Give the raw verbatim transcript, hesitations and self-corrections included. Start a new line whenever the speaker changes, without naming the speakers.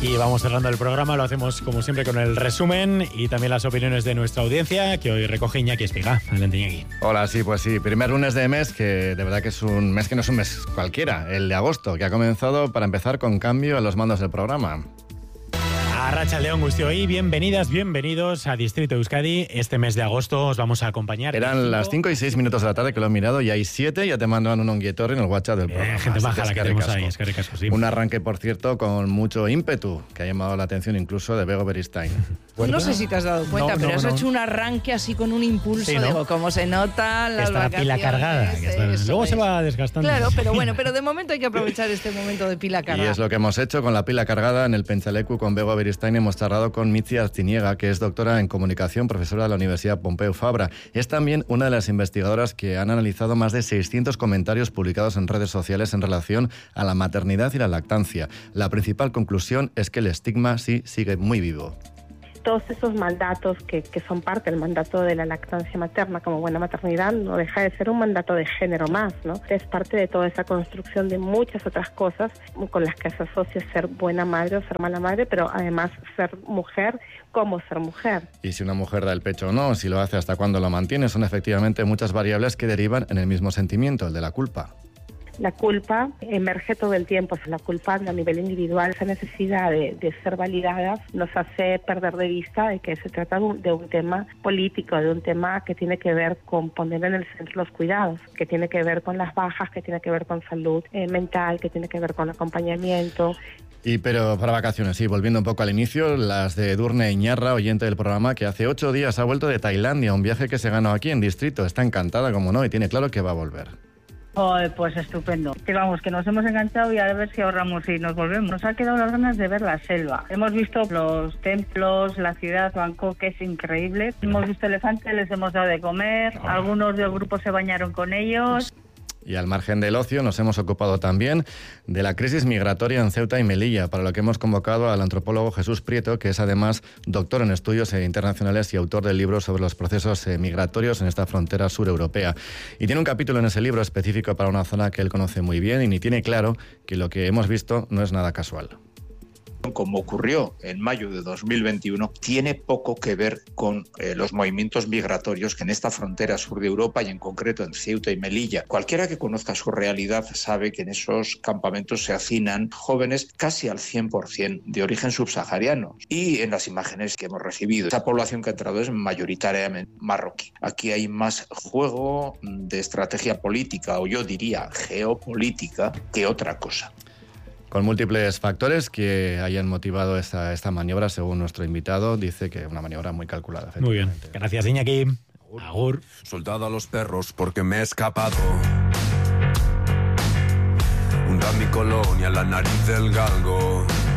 Y vamos cerrando el programa, lo hacemos como siempre con el resumen y también las opiniones de nuestra audiencia, que hoy recoge Iñaki Espiga. Adelante, Iñaki.
Hola, sí, pues sí, primer lunes de mes, que de verdad que es un mes que no es un mes cualquiera, el de agosto, que ha comenzado para empezar con cambio en los mandos del programa.
Arratsaldeon guztioi, bienvenidas, bienvenidos a Distrito Euskadi. Este mes de agosto os vamos a acompañar.
Eran cinco... las cinco y seis minutos de la tarde que lo he mirado y hay siete, ya te mandan un onguietorri en el WhatsApp del programa.
Eh, gente baja la que tenemos ahí, es que ricasco, sí.
Un arranque, por cierto, con mucho ímpetu, que ha llamado la atención incluso de Bego Beristain.
No sé si te has dado cuenta,
no,
pero
no,
has
no.
hecho un arranque así con un impulso.
Sí, ¿no?
Digo, cómo se nota las
está la pila cargada. Que está... Luego
es.
se va desgastando.
Claro, pero bueno, pero de momento hay que aprovechar este momento de pila cargada.
Y es lo que hemos hecho con la pila cargada en el Penchalecu con Bego Beristain. Hemos charlado con Mitzi Artziniega, que es doctora en comunicación, profesora de la Universidad Pompeu Fabra. Es también una de las investigadoras que han analizado más de seiscientos comentarios publicados en redes sociales en relación a la maternidad y la lactancia. La principal conclusión es que el estigma sí sigue muy vivo.
Todos esos mandatos que, que son parte del mandato de la lactancia materna como buena maternidad no deja de ser un mandato de género más, ¿no? Es parte de toda esa construcción de muchas otras cosas con las que se asocia ser buena madre o ser mala madre, pero además ser mujer, cómo ser mujer.
Y si una mujer da el pecho o no, si lo hace, hasta cuándo lo mantiene, son efectivamente muchas variables que derivan en el mismo sentimiento, el de la culpa.
La culpa emerge todo el tiempo, o sea, la culpa a nivel individual, esa necesidad de, de ser validada nos hace perder de vista de que se trata de un, de un tema político, de un tema que tiene que ver con poner en el centro los cuidados, que tiene que ver con las bajas, que tiene que ver con salud eh, mental, que tiene que ver con acompañamiento.
Y pero para vacaciones, sí, volviendo un poco al inicio, las de Edurne Iñarra, oyente del programa, que hace ocho días ha vuelto de Tailandia, un viaje que se ganó aquí en Distrito. Está encantada, como no, y tiene claro que va a volver.
Oh, pues estupendo. Que vamos, que nos hemos enganchado y a ver si ahorramos y nos volvemos. Nos ha quedado las ganas de ver la selva. Hemos visto los templos, la ciudad, Bangkok, que es increíble. Hemos visto elefantes, les hemos dado de comer. Oh. Algunos del grupo se bañaron con ellos.
Y al margen del ocio nos hemos ocupado también de la crisis migratoria en Ceuta y Melilla, para lo que hemos convocado al antropólogo Jesús Prieto, que es además doctor en estudios internacionales y autor del libro sobre los procesos migratorios en esta frontera sureuropea. Y tiene un capítulo en ese libro específico para una zona que él conoce muy bien y ni tiene claro que lo que hemos visto no es nada casual.
Como ocurrió en mayo de dos mil veintiuno, tiene poco que ver con eh, los movimientos migratorios que en esta frontera sur de Europa y en concreto en Ceuta y Melilla. Cualquiera que conozca su realidad sabe que en esos campamentos se hacinan jóvenes casi al cien por ciento de origen subsahariano. Y en las imágenes que hemos recibido, esa población que ha entrado es mayoritariamente marroquí. Aquí hay más juego de estrategia política, o yo diría geopolítica, que otra cosa.
Con múltiples factores que hayan motivado esta, esta maniobra, según nuestro invitado, dice que una maniobra muy calculada.
Muy bien. Gracias, Iñaki. Agur.
Soldado a los perros porque me he escapado. Hunda mi colonia, la nariz del galgo.